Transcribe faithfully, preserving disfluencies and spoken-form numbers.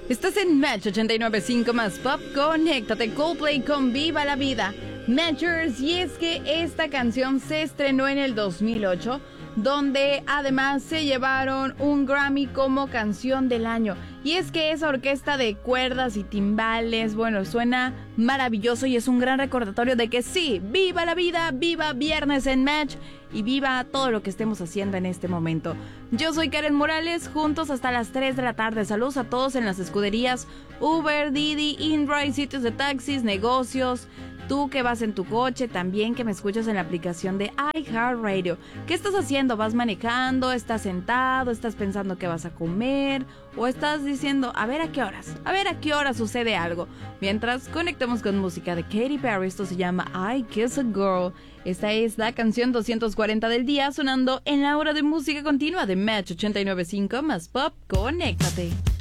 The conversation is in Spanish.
Estás en Match ochenta y nueve punto cinco más Pop. Conéctate, Coldplay con Viva la Vida. Matchers, y es que esta canción se estrenó en el dos mil ocho, donde además se llevaron un Grammy como canción del año. Y es que esa orquesta de cuerdas y timbales, bueno, suena maravilloso y es un gran recordatorio de que sí, viva la vida, viva Viernes en Match y viva todo lo que estemos haciendo en este momento. Yo soy Karen Morales, juntos hasta las tres de la tarde. Saludos a todos en las escuderías Uber, Didi, InDrive, sitios de taxis, negocios. Tú que vas en tu coche, también que me escuchas en la aplicación de iHeartRadio. ¿Qué estás haciendo? ¿Vas manejando? ¿Estás sentado? ¿Estás pensando qué vas a comer? ¿O estás diciendo, a ver a qué horas? A ver a qué horas sucede algo. Mientras conectamos con música de Katy Perry, esto se llama I Kiss a Girl. Esta es la canción doscientos cuarenta del día, sonando en la hora de música continua de Match ochenta y nueve punto cinco más Pop. Conéctate.